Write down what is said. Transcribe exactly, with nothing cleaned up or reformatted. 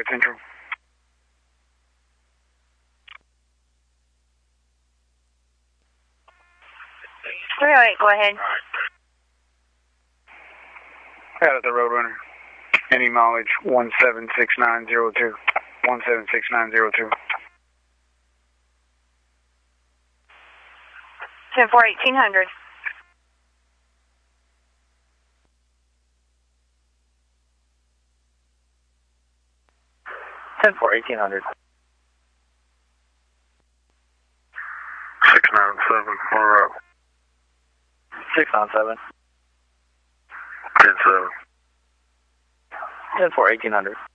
with Central. three oh eight, go ahead. Out at the Roadrunner. Any mileage one seven six nine zero two. one seven six nine zero two. ten four, eighteen hundred. ten four, eighteen hundred. six nine seven, we're up. six nine seven. ten seven. ten four, eighteen hundred.